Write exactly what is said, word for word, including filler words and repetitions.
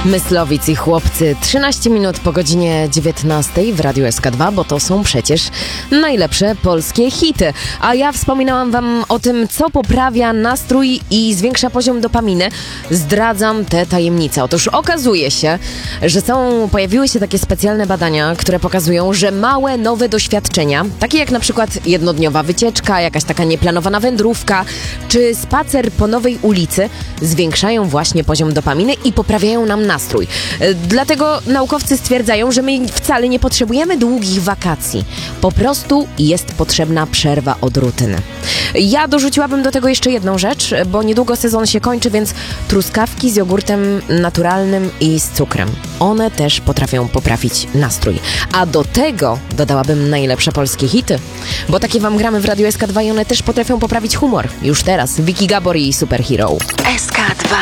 Myslowic i chłopcy, trzynaście minut po godzinie dziewiętnastej w Radiu S K dwa, bo to są przecież najlepsze polskie hity. A ja wspominałam wam o tym, co poprawia nastrój i zwiększa poziom dopaminy. Zdradzam tę tajemnicę. Otóż okazuje się, że są, pojawiły się takie specjalne badania, które pokazują, że małe, nowe doświadczenia, takie jak na przykład jednodniowa wycieczka, jakaś taka nieplanowana wędrówka, czy spacer po nowej ulicy, zwiększają właśnie poziom dopaminy i poprawiają nam nastrój. Dlatego naukowcy stwierdzają, że my wcale nie potrzebujemy długich wakacji. Po prostu jest potrzebna przerwa od rutyny. Ja dorzuciłabym do tego jeszcze jedną rzecz, bo niedługo sezon się kończy, więc truskawki z jogurtem naturalnym i z cukrem. One też potrafią poprawić nastrój. A do tego dodałabym najlepsze polskie hity, bo takie wam gramy w Radiu S K dwa i one też potrafią poprawić humor. Już teraz Vicky Gabor i Superhero. S K dwa.